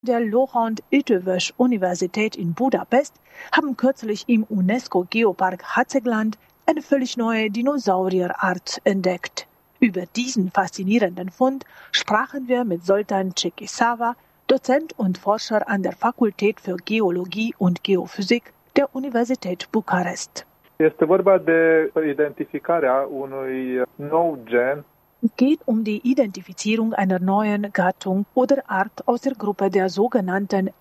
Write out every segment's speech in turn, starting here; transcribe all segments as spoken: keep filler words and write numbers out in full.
der Lorand Eötvös Universität in Budapest haben kürzlich im UNESCO-Geopark Házegland eine völlig neue Dinosaurierart entdeckt. Über diesen faszinierenden Fund sprachen wir mit Zoltán Cseky-Sava, Dozent und Forscher an der Fakultät für Geologie und Geophysik der Universität Bukarest. Este vorba de identificarea unui nou gen. Es geht um die Identifizierung einer neuen Gattung oder Art aus der Gruppe der sogenannten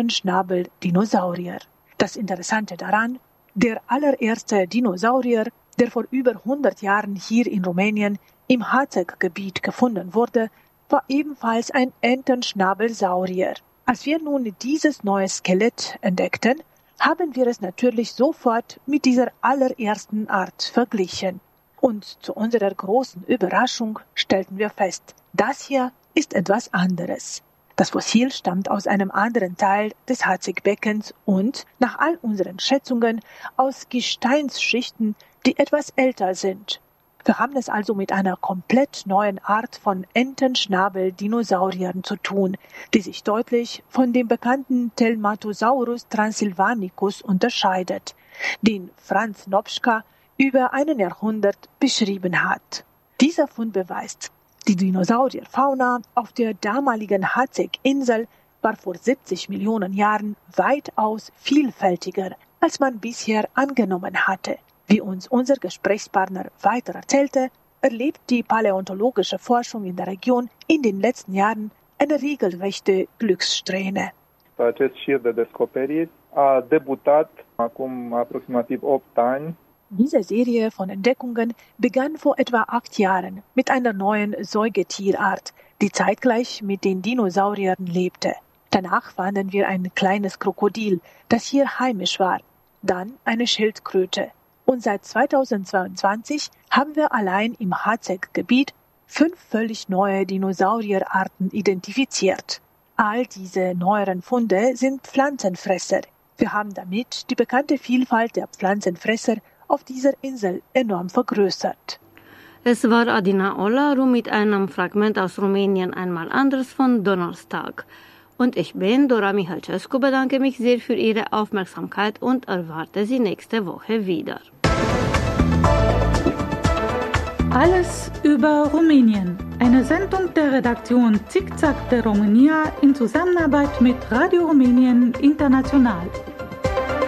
Entenschnabel-Dinosaurier. Das Interessante daran, der allererste Dinosaurier, der vor über hundert Jahren hier in Rumänien im Házeg-Gebiet gefunden wurde, war ebenfalls ein Entenschnabelsaurier. Als wir nun dieses neue Skelett entdeckten, haben wir es natürlich sofort mit dieser allerersten Art verglichen. Und zu unserer großen Überraschung stellten wir fest, das hier ist etwas anderes. Das Fossil stammt aus einem anderen Teil des Házeg-Beckens und, nach all unseren Schätzungen, aus Gesteinsschichten, die etwas älter sind. Wir haben es also mit einer komplett neuen Art von Entenschnabel-Dinosauriern zu tun, die sich deutlich von dem bekannten Telmatosaurus transylvanicus unterscheidet, den Franz Nopschka über einen Jahrhundert beschrieben hat. Dieser Fund beweist, die Dinosaurierfauna auf der damaligen Házeg-Insel war vor siebzig Millionen Jahren weitaus vielfältiger, als man bisher angenommen hatte. Wie uns unser Gesprächspartner weiter erzählte, erlebt die paläontologische Forschung in der Region in den letzten Jahren eine regelrechte Glückssträhne. Acest șir de descoperiri a debutat acum aproximativ opt ani. Diese Serie von Entdeckungen begann vor etwa acht Jahren mit einer neuen Säugetierart, die zeitgleich mit den Dinosauriern lebte. Danach fanden wir ein kleines Krokodil, das hier heimisch war, dann eine Schildkröte. Und seit zweitausendzweiundzwanzig haben wir allein im Házeg-Gebiet fünf völlig neue Dinosaurierarten identifiziert. All diese neueren Funde sind Pflanzenfresser. Wir haben damit die bekannte Vielfalt der Pflanzenfresser auf dieser Insel enorm vergrößert. Es war Adina Olaru mit einem Fragment aus Rumänien einmal anders von Donnerstag. Und ich bin Dora Michalcescu, bedanke mich sehr für Ihre Aufmerksamkeit und erwarte Sie nächste Woche wieder. Alles über Rumänien. Eine Sendung der Redaktion Zickzack de România in Zusammenarbeit mit Radio Rumänien International.